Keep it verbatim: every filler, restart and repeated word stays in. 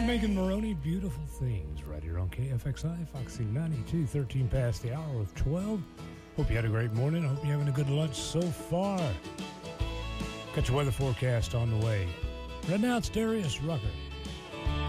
Megan Maroney, Beautiful Things, right here on K F X I, Foxy ninety-two, thirteen past the hour of twelve. Hope you had a great morning. Hope you're having a good lunch so far. Got your weather forecast on the way. Right now, it's Darius Rucker.